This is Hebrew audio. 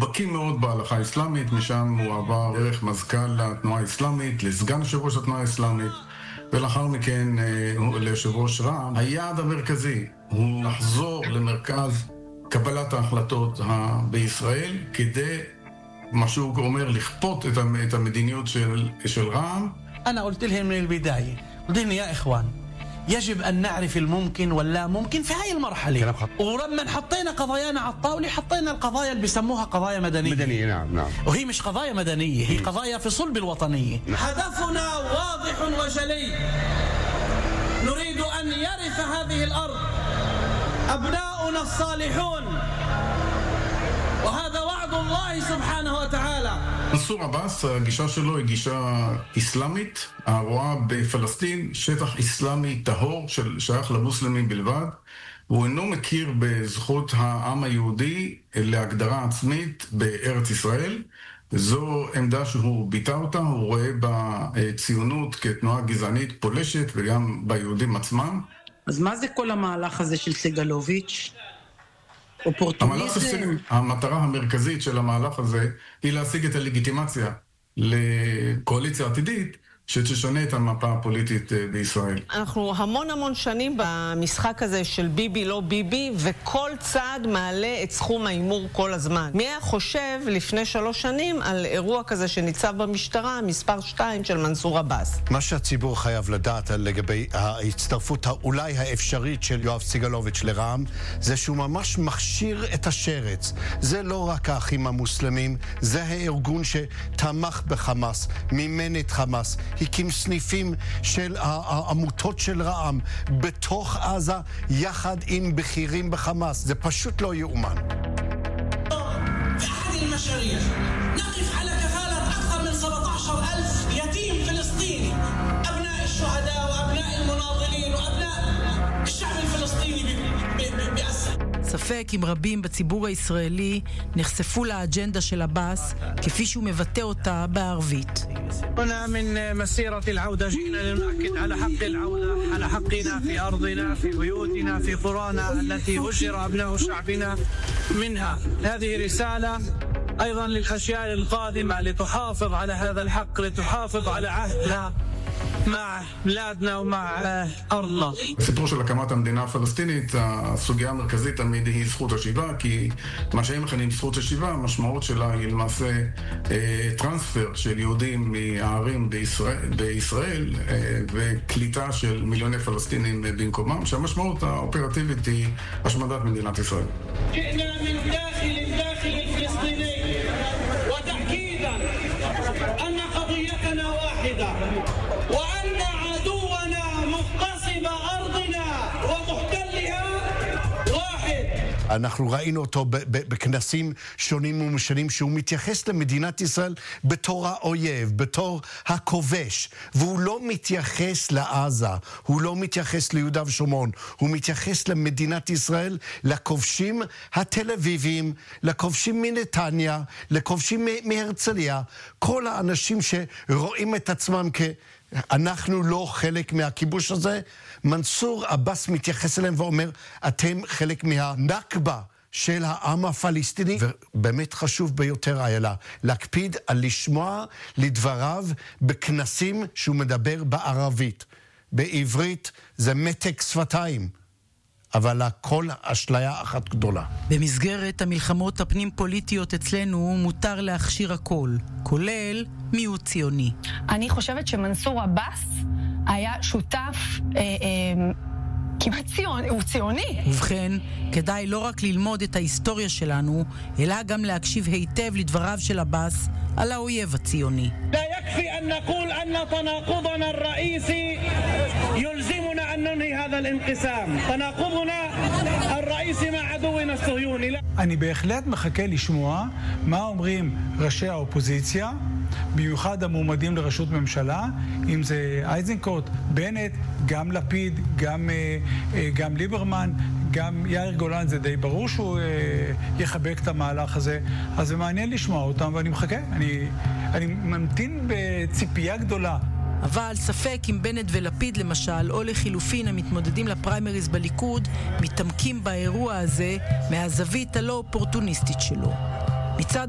בקיא מאוד בהלכה האסלאמית, משם הוא עבר דרך מזכ"ל התנועה האסלאמית, לסגן יושב ראש התנועה האסלאמית, ולאחר מכן ליושב ראש רע"מ. היעד המרכזי הוא לחזור למרכז קבלת ההחלטות בישראל, כדי, מה שהוא אומר, לכפות את המדיניות של רע"מ. أنا قلت لهم من البداية، قلت لهم يا إخوان يجب أن نعرف الممكن واللا ممكن في هاي المرحلة. ولما حطينا قضايانا على الطاولة حطينا القضايا اللي بيسموها قضايا مدنية. نعم. وهي مش قضايا مدنية، هي قضايا في صلب الوطنية. هدفنا واضح وجلي، نريد أن يرث هذه الأرض أبناؤنا الصالحون، وهذا وعد الله سبحانه وتعالى. מנסור עבאס, הגישה שלו היא גישה אסלאמית, הרואה בפלסטין שטח אסלאמי טהור שייך למוסלמים בלבד. הוא אינו מכיר בזכות העם היהודי להגדרה עצמית בארץ ישראל. זו עמדה שהוא ביטא אותה, הוא רואה בציונות כתנועה גזענית פולשת וגם ביהודים עצמם. אז מה זה כל המהלך הזה של סגלוביץ'? המטרה המרכזית של המהלך הזה היא להשיג את הלגיטימציה לקואליציה עתידית שתשנה את המפה הפוליטית בישראל. אנחנו המון שנים במשחק הזה של ביבי לא ביבי, וכל צעד מעלה את סכום האימור כל הזמן. מי היה חושב לפני 3 שנים על אירוע כזה שניצב במשטרה, מספר 2 של מנסור עבאס? מה שהציבור חייב לדעת לגבי ההצטרפות אולי האפשרית של יואב סגלוביץ' לרע"מ, זה שהוא ממש מכשיר את השרץ. זה לא רק האחים המוסלמים, זה הארגון שתמך בחמאס, מימן את חמאס, הקים סניפים של העמותות של רע"מ בתוך עזה יחד עם בכירים בחמאס. זה פשוט לא יאומן. באחד المشاريع نقف على كفالة أكثر من 17,000 يتيم فلسطيني أبناء الشهداء وأبناء المناضلين وأبناء الشعب الفلسطيني بأسر. ספק אם רבים בציבור הישראלי נחשפו לאג'נדה של עבאס כפי שהוא מבטא אותה בערבית. هنا من مسيرة العودة جئنا لنؤكد على حق العودة، على حقنا في أرضنا، في بيوتنا، في قرانا التي هجر أبناء شعبنا منها. هذه رسالة أيضا للأجيال القادمة لتحافظ على هذا الحق، لتحافظ على عهدنا مع بلادنا ومع أرضنا. הסיפור של הקמת המדינה הפלסטינית, הסוגיה המרכזית תמיד היא זכות השיבה, כי מה שהם מכנים זכות השיבה, המשמעות שלה היא למעשה טרנספר של יהודים מהערים בישראל וקליטה של מיליוני פלסטינים במקומם, שהמשמעות האופרטיבית היא השמדת מדינת ישראל. جئنا من داخل الفلسطيني وتأكيدا أن قضيتنا واحدة وأن عدونا مغتصب أرضنا ومحتلها واحد. אנחנו ראינו אותו בכנסים שונים ומשנים שהוא מתייחס למדינת ישראל בתור האויב, בתור הכובש, והוא לא מתייחס לעזה, הוא לא מתייחס ליהודה ושומרון, הוא מתייחס למדינת ישראל, לכובשים התל אביבים, לכובשים מנתניה, לכובשים מהרצליה, כל האנשים שרואים את עצמם אנחנו לא חלק מהכיבוש הזה. מנסור עבאס מתייחס אליהם ואומר, אתם חלק מהנכבה של העם הפלסטיני. ובאמת חשוב ביותר היה להקפיד על לשמוע לדבריו בכנסים שהוא מדבר בערבית. בעברית זה מתק שפתיים, אבל הכל אשליה אחת גדולה. במסגרת המלחמות הפנים פוליטיות אצלנו מותר להכשיר הכל, כולל מיעוט ציוני. אני חושבת שמנסור עבאס היה שותף כמעט ציוני, הוא ציוני. ובכן, כדאי לא רק ללמוד את ההיסטוריה שלנו, אלא גם להקשיב היטב לדבריו של עבאס על האויב הציוני. لا يكفي أن نقول أن تناقضنا الرئيسي يلزمنا أن ننهي هذا الانقسام. تناقضنا الرئيسي مع عدونا الصهيوني. אני בהחלט מחכה לשמוע מה אומרים ראשי האופוזיציה, במיוחד המועמדים לראשות ממשלה, אם זה אייזנקוט, בנט, גם לפיד, גם ליברמן, גם יאיר גולן, זה די ברור שהוא יחבק את המהלך הזה. אז זה מעניין לשמוע אותם, ואני מחכה. אני ממתין בציפייה גדולה. אבל ספק אם בנט ולפיד למשל, או לחילופין המתמודדים לפריימריז בליכוד, מתעמקים באירוע הזה מהזווית הלא אופורטוניסטית שלו. מצד